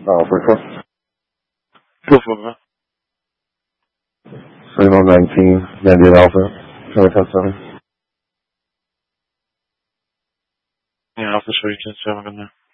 First one. 245. Signal 19, Mandiant Alpha, Charlie 10-7. Yeah, Alpha, Charlie 10-7, good night.